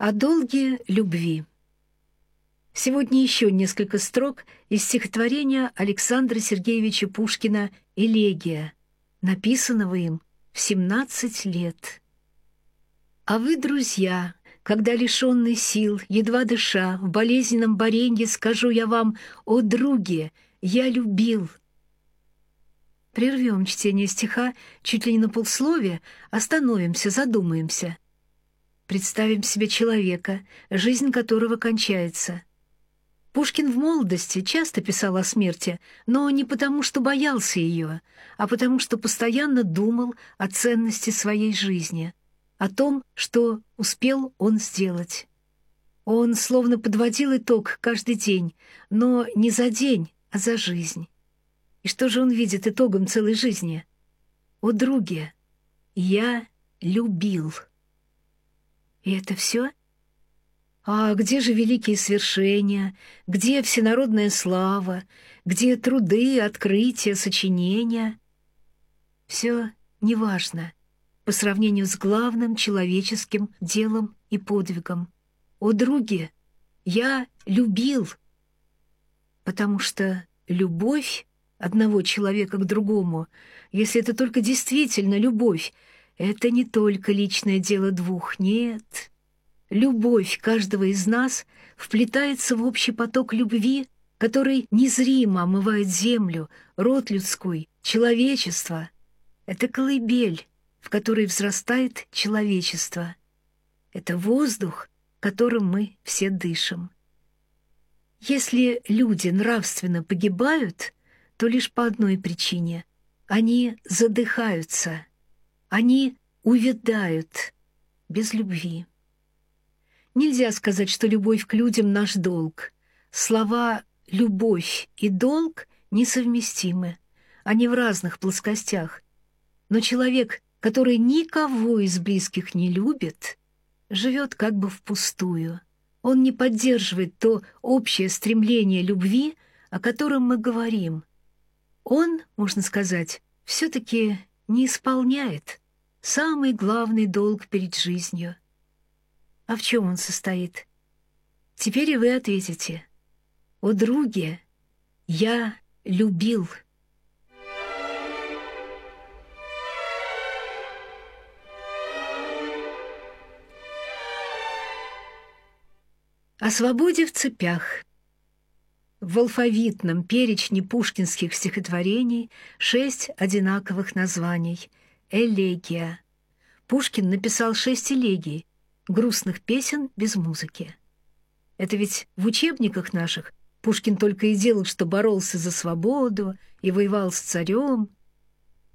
О долге любви. Сегодня еще несколько строк из стихотворения Александра Сергеевича Пушкина «Элегия», написанного им в 17 лет. «А вы, друзья, когда лишенный сил, едва дыша, в болезненном боренье скажу я вам: о, друге, я любил». Прервем чтение стиха чуть ли не на полсловия, остановимся, задумаемся. Представим себе человека, жизнь которого кончается. Пушкин в молодости часто писал о смерти, но не потому, что боялся ее, а потому, что постоянно думал о ценности своей жизни, о том, что успел он сделать. Он словно подводил итог каждый день, но не за день, а за жизнь. И что же он видит итогом целой жизни? «О, друге, я любил». И это все? А где же великие свершения, где всенародная слава, где труды, открытия, сочинения? Все неважно по сравнению с главным человеческим делом и подвигом. О, друге, я любил, потому что любовь одного человека к другому, если это только действительно любовь, это не только личное дело двух, нет. Любовь каждого из нас вплетается в общий поток любви, который незримо омывает землю, род людской, человечество. Это колыбель, в которой взрастает человечество. Это воздух, которым мы все дышим. Если люди нравственно погибают, то лишь по одной причине — они задыхаются. Они увядают без любви. Нельзя сказать, что любовь к людям — наш долг. Слова «любовь» и «долг» несовместимы. Они в разных плоскостях. Но человек, который никого из близких не любит, живет как бы впустую. Он не поддерживает то общее стремление любви, о котором мы говорим. Он, можно сказать, все-таки не исполняет самый главный долг перед жизнью. А в чем он состоит? Теперь и вы ответите: «О, друге, я любил». О свободе в цепях. В алфавитном перечне пушкинских стихотворений 6 одинаковых названий. Элегия. Пушкин написал 6 элегий, грустных песен без музыки. Это ведь в учебниках наших Пушкин только и делал, что боролся за свободу и воевал с царем.